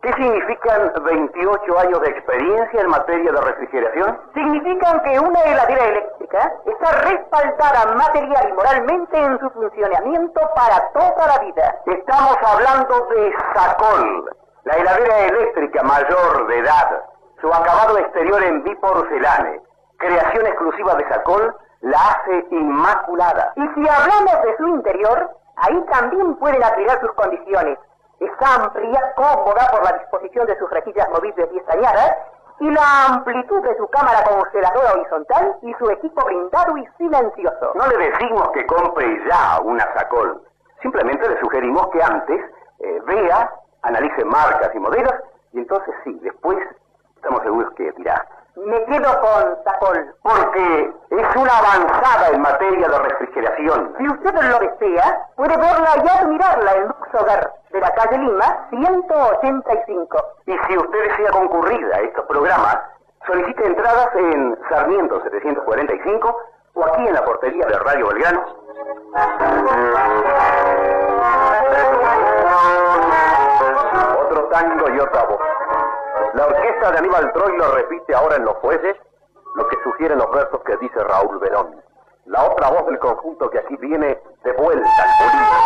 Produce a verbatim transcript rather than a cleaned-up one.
¿Qué significan veintiocho años de experiencia en materia de refrigeración? Significan que una heladera eléctrica está respaldada material y moralmente en su funcionamiento para toda la vida. Estamos hablando de Sacol, la heladera eléctrica mayor de edad. Su acabado exterior en biporcelane, creación exclusiva de Sacol, la hace inmaculada. Y si hablamos de su interior, ahí también pueden aplicar sus condiciones. Es amplia, cómoda por la disposición de sus rejillas movibles y estañadas, y la amplitud de su cámara congeladora horizontal y su equipo blindado y silencioso. No le decimos que compre ya una Sacol. Simplemente le sugerimos que antes eh, vea, analice marcas y modelos, y entonces sí, después estamos seguros que dirá. Me quedo con Sacol. Porque es una avanzada en materia de refrigeración. Si usted lo desea, puede verla y admirarla en Lux Hogar, de la calle Lima, ciento ochenta y cinco. Y si usted desea concurrir a estos programas, solicite entradas en Sarmiento setecientos cuarenta y cinco o aquí en la portería de Radio Belgrano. Otro tango y otra voz. La orquesta de Aníbal Troilo repite ahora en Los Jueces lo que sugieren los versos que dice Raúl Verón. La otra voz del conjunto que aquí viene de vuelta al bolillo.